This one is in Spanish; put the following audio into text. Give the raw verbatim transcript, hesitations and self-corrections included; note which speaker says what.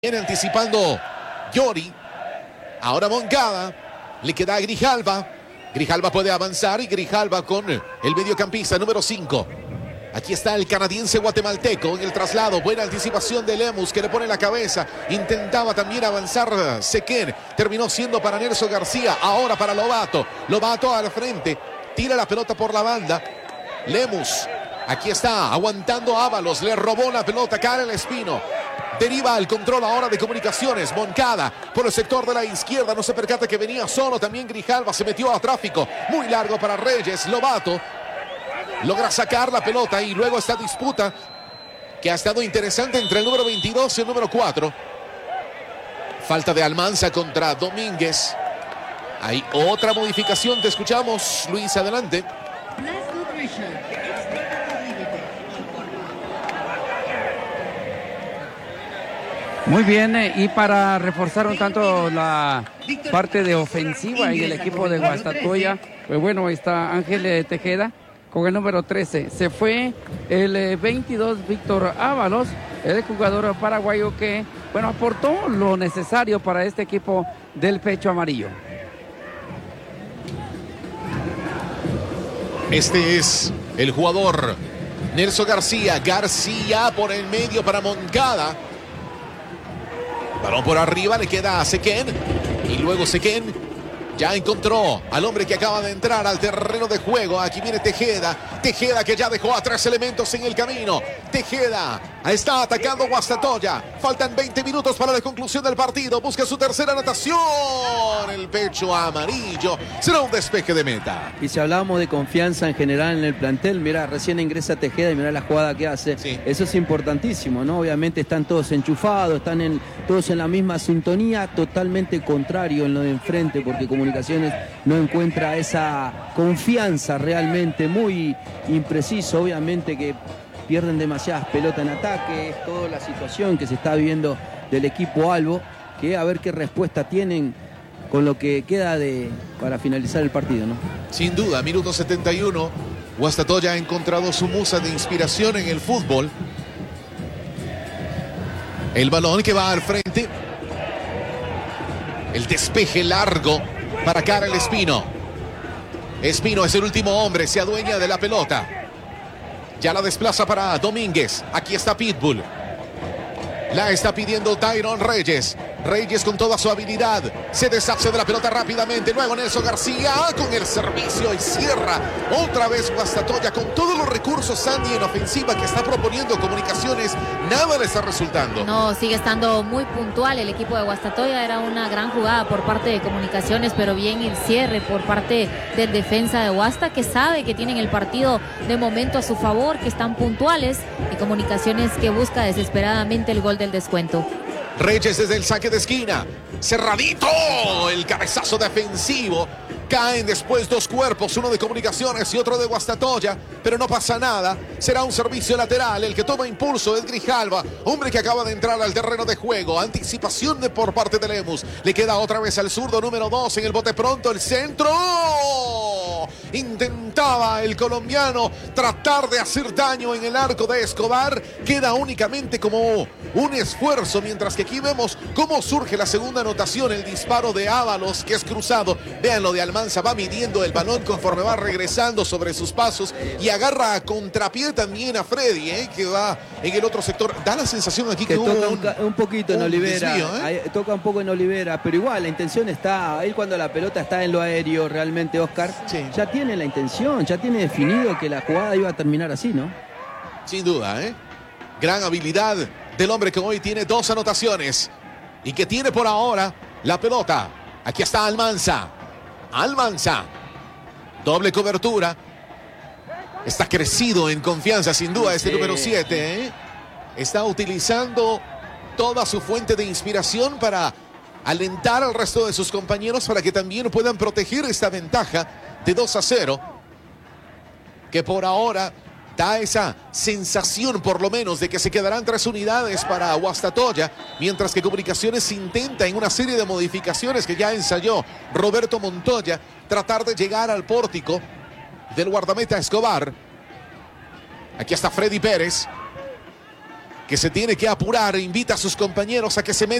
Speaker 1: Viene anticipando Yori. Ahora Moncada. Le queda a Grijalva. Grijalva puede avanzar y Grijalva con el mediocampista número cinco. Aquí está el canadiense guatemalteco en el traslado. Buena anticipación de Lemus que le pone la cabeza. Intentaba también avanzar Sequén. Terminó siendo para Nelson García. Ahora para Lobato. Lobato al frente. Tira la pelota por la banda. Lemus. Aquí está aguantando Ábalos. Le robó la pelota. Karel Espino. Deriva el control ahora de Comunicaciones. Moncada por el sector de la izquierda. No se percata que venía solo. También Grijalva se metió a tráfico. Muy largo para Reyes. Lobato logra sacar la pelota y luego esta disputa que ha estado interesante entre el número veintidós y el número cuatro. Falta de Almanza contra Domínguez. Hay otra modificación. Te escuchamos, Luis, adelante.
Speaker 2: Muy bien, eh, y para reforzar un tanto la parte de ofensiva y del equipo de Guastatoya, pues bueno, está Ángel eh, Tejeda con el número trece. Se fue el eh, veintidós, Víctor Ábalos, el jugador paraguayo que, bueno, aportó lo necesario para este equipo del pecho amarillo.
Speaker 1: Este es el jugador Nelson García. García por el medio para Moncada. Balón por arriba, le queda a Sequén. Y luego Sequén ya encontró al hombre que acaba de entrar al terreno de juego. Aquí viene Tejeda. Tejeda que ya dejó a tres elementos en el camino. Tejeda está atacando Guastatoya. Faltan veinte minutos para la conclusión del partido. Busca su tercera anotación. El pecho amarillo. Será un despeje de meta.
Speaker 3: Y si hablábamos de confianza en general en el plantel, mira, recién ingresa Tejeda y mira la jugada que hace. Sí. Eso es importantísimo, ¿no? Obviamente están todos enchufados, están en, todos en la misma sintonía, totalmente contrario en lo de enfrente, porque Comunicaciones no encuentra esa confianza realmente, muy impreciso, obviamente que pierden demasiadas pelotas en ataque, es toda la situación que se está viviendo del equipo Albo, que a ver qué respuesta tienen con lo que queda de para finalizar el partido, ¿no?
Speaker 1: Sin duda, minuto setenta y uno, Guastatoya ha encontrado su musa de inspiración en el fútbol. El balón que va al frente. El despeje largo para Karel Espino. Espino es el último hombre, se adueña de la pelota. Ya la desplaza para Domínguez. Aquí está Pitbull. La está pidiendo Tyron Reyes. Reyes con toda su habilidad. Se deshace de la pelota rápidamente. Luego Nelson García con el servicio y cierra. Otra vez Guastatoya con todos los recursos, Sandy, en ofensiva que está proponiendo Comunicaciones. Nada le está resultando.
Speaker 4: No, sigue estando muy puntual el equipo de Guastatoya. Era una gran jugada por parte de Comunicaciones, pero bien el cierre por parte del defensa de Guasta, que sabe que tienen el partido de momento a su favor, que están puntuales, y Comunicaciones que busca desesperadamente el gol del descuento.
Speaker 1: Reyes desde el saque de esquina. Cerradito. El cabezazo defensivo. Caen después dos cuerpos, uno de Comunicaciones y otro de Guastatoya, pero no pasa nada. Será un servicio lateral. El que toma impulso es Grijalva, hombre que acaba de entrar al terreno de juego. Anticipación de por parte de Lemus. Le queda otra vez al zurdo número dos en el bote pronto. El centro. Intentaba el colombiano tratar de hacer daño en el arco de Escobar. Queda únicamente como un esfuerzo, mientras que aquí vemos cómo surge la segunda anotación. El disparo de Ábalos, que es cruzado. Vean lo de Almanza. Va midiendo el balón conforme va regresando sobre sus pasos y agarra a contrapié también a Freddy, ¿eh? Que va en el otro sector. Da la sensación aquí que,
Speaker 3: que
Speaker 1: hubo
Speaker 3: toca un, un poquito un en Olivera, desvío, ¿eh? Ahí, toca un poco en Olivera, pero igual la intención está, ahí cuando la pelota está en lo aéreo realmente, Oscar, sí, ya tiene la intención, ya tiene definido que la jugada iba a terminar así, ¿no?
Speaker 1: Sin duda, ¿eh? Gran habilidad del hombre que hoy tiene dos anotaciones y que tiene por ahora la pelota. Aquí está Almanza. Almanza, doble cobertura. Está crecido en confianza, sin duda, este sí, número siete. ¿eh? Está utilizando toda su fuente de inspiración para alentar al resto de sus compañeros para que también puedan proteger esta ventaja de dos a cero. Que por ahora da esa sensación, por lo menos, de que se quedarán tres unidades para Guastatoya, mientras que Comunicaciones intenta en una serie de modificaciones que ya ensayó Roberto Montoya, tratar de llegar al pórtico del guardameta Escobar. Aquí está Freddy Pérez, que se tiene que apurar. Invita a sus compañeros a que se metan